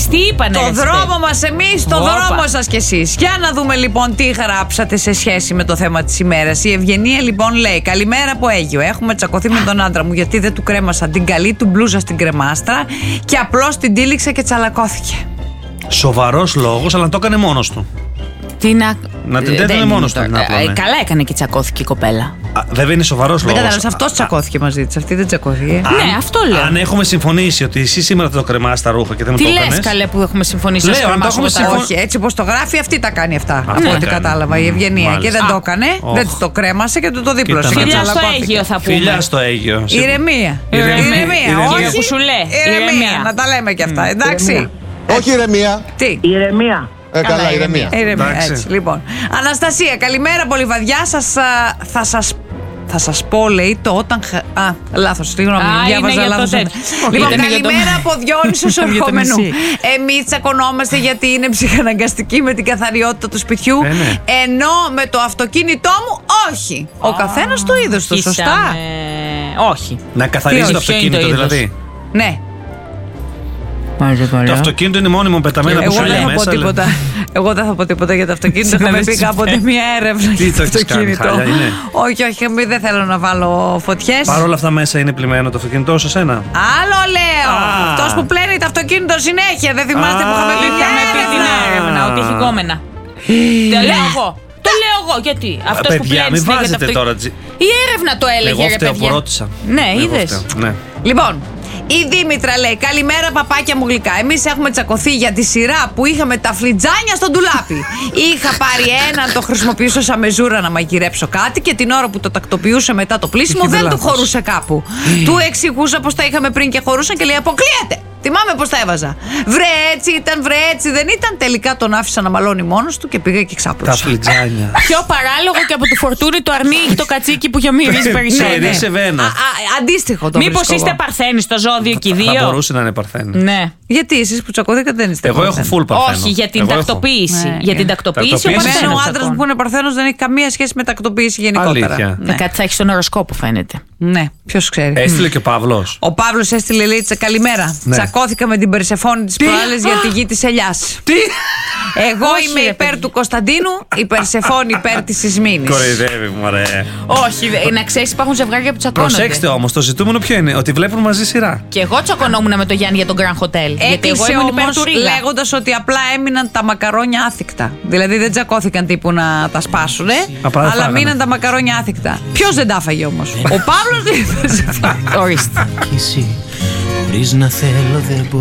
εσείς τι είπανε? Το δρόμο μας εμείς, το δρόμο σας κι εσείς. Για να δούμε λοιπόν τι γράψατε σε σχέση με το θέμα της ημέρας. Η Ευγενία λοιπόν λέει: καλημέρα από Αίγυο. Έχουμε τσακωθεί με τον άντρα μου γιατί δεν του κρέμασα την καλή του μπλούζα στην κρεμάστρα και απλώς την τύλιξε και τσαλακώθηκε. Σοβαρός λόγος, αλλά το έκανε μόνος του. Να την τέτοινε μόνος του. Καλά έκανε και τσακώθηκε η κοπέλα. Βέβαια είναι σοβαρός λόγος. Δεν κατάλαβες, αυτός τσακώθηκε μαζί της. Αυτή δεν τσακώθηκε. Ναι, αυτό λέω. Αν έχουμε συμφωνήσει ότι εσύ σήμερα θα το κρεμάς τα ρούχα και δεν μου το έκανες. Τι λες, καλέ, που έχουμε συμφωνήσει? Λέω, αν το έχουμε συμφωνήσει. Όχι, έτσι όπως το γράφει, αυτή τα κάνει αυτά. Από ό,τι κατάλαβα, η Ευγενία. Και δεν το έκανε, δεν του το κρέμασε και του το δίπλωσε. Φιλιά στο Αίγυο θα πούμε. Φιλιά στο Αίγυο. Ηρεμία. Όχι, σου λέει. Ηρεμία. Να τα λέμε και αυτά, εντάξει. Όχι ηρεμία. Τι? Ηρεμία. Καλά, ηρεμία. Έτσι, λοιπόν. Αναστασία, καλημέρα, πολύ βαδιά. Θα σας πω, λέει, το όταν. Λάθος, συγγνώμη, διάβαζα λάθος. Λοιπόν, καλημέρα από Διόνυσο Σορχομενού. Εμείς τσακωνόμαστε γιατί είναι ψυχαναγκαστική με την καθαριότητα του σπιτιού. Ενώ με το αυτοκίνητό μου, όχι. Ο καθένας το είδος του, σωστά? Όχι. Να καθαρίζει το αυτοκίνητο, δηλαδή. Ναι. Το αυτοκίνητο είναι μόνιμο πεταμένο από σου λέει μέσα. Εγώ δεν θα πω τίποτα για το αυτοκίνητο. Έχουμε πει κάποτε μια έρευνα για το αυτοκίνητο. Όχι, δεν θέλω να βάλω φωτιές. Παρ' όλα αυτά μέσα είναι πλημμένο το αυτοκίνητό σε σένα. Άλλο λέω. Αυτός που πλένει το αυτοκίνητο συνέχεια. Δεν θυμάστε που είχαμε πει μια έρευνα? Ότι έχει κόμενα. Το λέω εγώ. Το λέω εγώ, γιατί? Αυτός που πλένει μην βάζετε τώρα. Η έρευνα το έλεγε. Εγώ φταίω που ρώτησα. Ναι, είδες. Λοιπόν, η Δήμητρα λέει: καλημέρα, παπάκια μου γλυκά. Εμείς έχουμε τσακωθεί για τη σειρά που είχαμε τα φλιτζάνια στο ντουλάπι. Είχα πάρει έναν, το χρησιμοποιούσα σαν μεζούρα να μαγειρέψω κάτι και την ώρα που το τακτοποιούσα μετά το πλήσιμο δεν του χωρούσε κάπου. Του εξηγούσα πως τα είχαμε πριν και χωρούσαν και λέει: αποκλείεται. Θυμάμαι πως τα έβαζα. Βρε έτσι ήταν, βρε έτσι δεν ήταν. Τελικά τον άφησα να μαλώνει μόνος του και πήγα και ξάπλωσα. Τα φλιτζάνια. Πιο παράλογο και από του Φορτούνη το αρνί το κατσίκι που γεμίζει περισσότερο. Ναι, σε βένα. Αντίστοιχο το μήπως είστε παρθένοι στο ζώδιο και οι δύο? Θα μπορούσε να είναι παρθένοι. Ναι. Γιατί εσείς που τσακωθήκατε δεν είστε? Εγώ έχω full παρθένο. Όχι, για την τακτοποίηση. Για την τακτοποίηση ο άντρας που είναι παρθένος δεν έχει καμία σχέση με τακτοποίηση γενικότερα. Κάτι θα έχει στον οροσκόπο, φαίνεται. Ναι, ποιος ξέρει. Έστειλε και ο Παύλος. Ο Παύλος έστειλε, λέει, καλημέρα. Τσακώθηκα με την Περσεφόνη της προάλλες για τη γη της ελιάς. Τι? Εγώ είμαι υπέρ του Κωνσταντίνου, η Περσεφόνη υπέρ της Ισμήνης. Κοροϊδεύει, μωρέ. Όχι, να ξέρεις, υπάρχουν ζευγάρια που τσακώνονται. Προσέξτε όμως, το ζητούμενο ποιο είναι? Ότι βλέπουν μαζί σειρά. Και εγώ τσακωνόμουν με τον Γιάννη για τον Grand Hotel. Γιατί εγώ ήμουν υπέρ του Ρίγα. Λέγοντας ότι απλά έμειναν τα μακαρόνια άθικτα. Δηλαδή δεν τσακώθηκαν τύπου να τα σπάσουνε, αλλά μείναν τα μακαρόνια άθικτα. Ποιος δεν τα έφαγε όμως? Ο Παύλος ή η Περσεφόνη? Ορίστε.